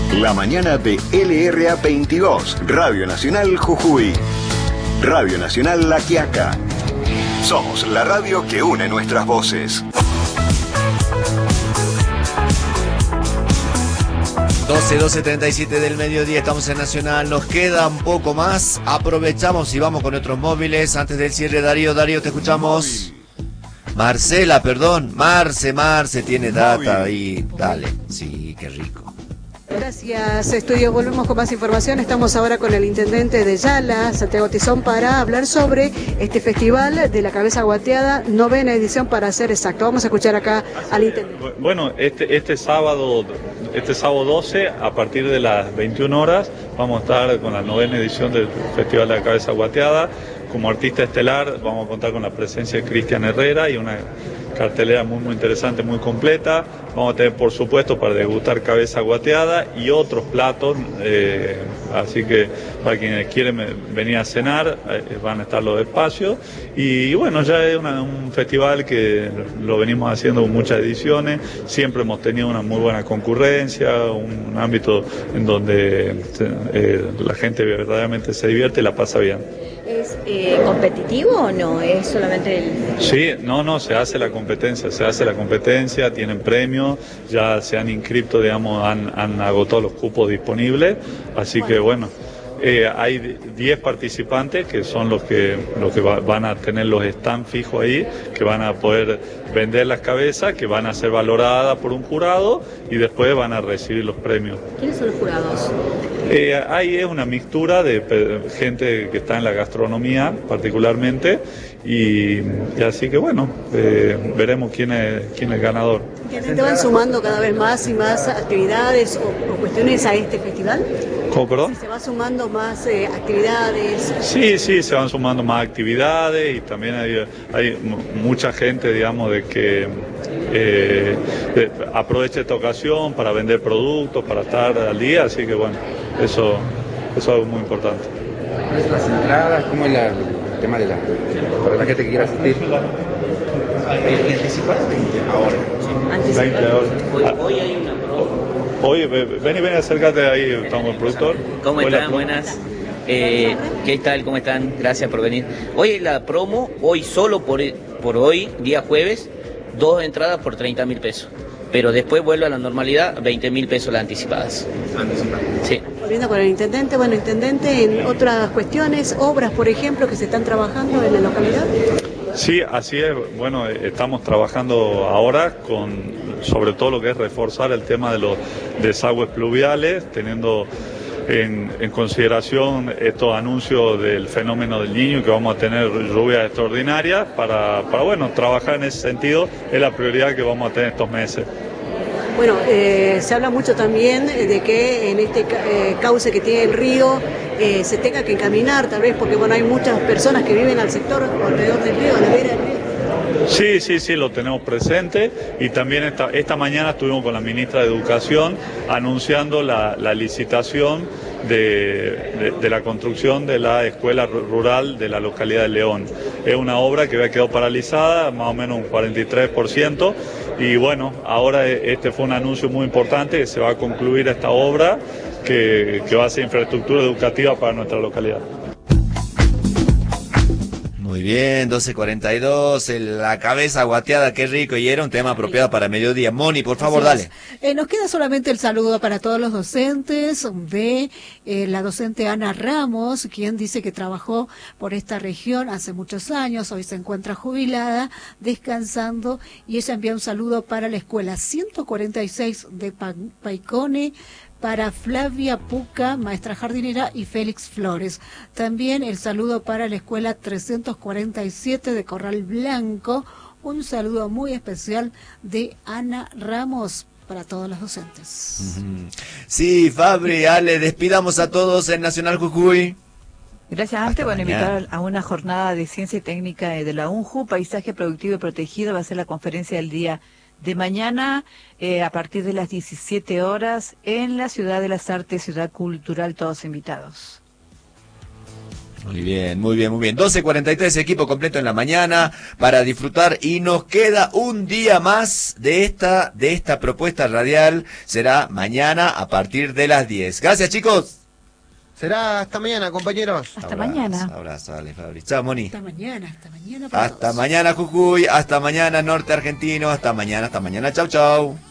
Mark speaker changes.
Speaker 1: La mañana de LRA 22, Radio Nacional Jujuy. Radio Nacional La Quiaca. Somos la radio que une nuestras voces.
Speaker 2: 12:37 del mediodía, estamos en Nacional, nos queda un poco más, aprovechamos y vamos con otros móviles. Antes del cierre, Darío, te escuchamos. Marcela, perdón, Marce tiene data ahí, dale, sí, qué rico.
Speaker 3: Gracias, estudio. Volvemos con más información. Estamos ahora con el intendente de Yala, Santiago Tizón, para hablar sobre este festival de la cabeza guateada, 9ª edición para ser exacto. Vamos a escuchar acá al intendente.
Speaker 4: Bueno, este sábado 12, a partir de las 21 horas, vamos a estar con la 9ª edición del Festival de la Cabeza Guateada. Como artista estelar vamos a contar con la presencia de Cristian Herrera y una cartelera muy interesante, muy completa. Vamos a tener, por supuesto, para degustar cabeza guateada y otros platos, así que para quienes quieren venir a cenar, van a estar los espacios. Y bueno, ya es un festival que lo venimos haciendo con muchas ediciones, siempre hemos tenido una muy buena concurrencia, un ámbito en donde la gente verdaderamente se divierte y la pasa bien.
Speaker 5: ¿Es competitivo o no? ¿Es solamente el...?
Speaker 4: Sí, no, se hace la competencia, tienen premios, ya se han inscrito, digamos, han agotado los cupos disponibles, así que bueno, hay 10 participantes que son los que van a tener los stands fijos ahí, que van a poder vender las cabezas, que van a ser valoradas por un jurado y después van a recibir los premios.
Speaker 5: ¿Quiénes son los jurados?
Speaker 4: Ahí es una mixtura de gente que está en la gastronomía particularmente y así que bueno, veremos quién es ganador.
Speaker 3: ¿Te van sumando cada vez más y más actividades o cuestiones a este festival?
Speaker 4: ¿Cómo, perdón?
Speaker 3: ¿Se va sumando más actividades?
Speaker 4: Sí, se van sumando más actividades y también hay mucha gente, digamos, de que aprovecha esta ocasión para vender productos, para estar al día, así que bueno, eso es algo muy importante.
Speaker 6: Las entradas, ¿cómo es el tema de para la gente que quiera asistir? Anticipadamente ahora.
Speaker 7: Hoy hay una promo.
Speaker 4: Oye, ven, acércate ahí, estamos el productor.
Speaker 7: ¿Cómo están? Buenas. ¿Qué tal? ¿Cómo están? Gracias por venir. Hoy la promo, hoy solo por hoy, día jueves, 2 entradas por 30.000 pesos. Pero después vuelve a la normalidad, 20.000 pesos las anticipadas. Sí.
Speaker 3: Volviendo con el intendente, bueno, intendente, en otras cuestiones, obras, por ejemplo, que se están trabajando en la localidad.
Speaker 4: Sí, así es. Bueno, estamos trabajando ahora sobre todo lo que es reforzar el tema de los desagües pluviales, teniendo en consideración estos anuncios del fenómeno del Niño, que vamos a tener lluvias extraordinarias, para bueno, trabajar en ese sentido, es la prioridad que vamos a tener estos meses.
Speaker 3: Bueno, se habla mucho también de que en este cauce que tiene el río se tenga que encaminar, tal vez, porque bueno, hay muchas personas que viven al sector alrededor del río, a la vera del río.
Speaker 4: Sí, lo tenemos presente y también esta mañana estuvimos con la ministra de Educación anunciando la licitación de la construcción de la escuela rural de la localidad de León. Es una obra que había quedado paralizada, más o menos un 43%, y bueno, ahora este fue un anuncio muy importante, que se va a concluir esta obra que va a ser infraestructura educativa para nuestra localidad.
Speaker 2: Muy bien, 12:42, la cabeza guateada, qué rico, y era un tema apropiado para mediodía. Moni, por favor, dale.
Speaker 3: Nos queda solamente el saludo para todos los docentes de la docente Ana Ramos, quien dice que trabajó por esta región hace muchos años, hoy se encuentra jubilada, descansando, y ella envía un saludo para la escuela 146 de Paicone, para Flavia Puca, maestra jardinera, y Félix Flores. También el saludo para la escuela 347 de Corral Blanco. Un saludo muy especial de Ana Ramos para todos los docentes.
Speaker 2: Sí, Fabri, Ale, despidamos a todos en Nacional Jujuy.
Speaker 8: Gracias. Antes, bueno, invitar a una jornada de ciencia y técnica de la UNJU, Paisaje Productivo y Protegido, va a ser la conferencia del día de mañana a partir de las 17 horas en la Ciudad de las Artes, Ciudad Cultural, todos invitados.
Speaker 2: Muy bien, muy bien, muy bien. 12:43, equipo completo en la mañana para disfrutar y nos queda un día más de esta propuesta radial. Será mañana a partir de las 10. Gracias, chicos.
Speaker 9: Será hasta mañana, compañeros.
Speaker 8: Hasta mañana.
Speaker 2: Abrazo, dale, Fabri. Chao, Moni.
Speaker 3: Hasta mañana.
Speaker 2: Hasta mañana, Jujuy. Hasta mañana, Norte Argentino. Hasta mañana. Chau, chau.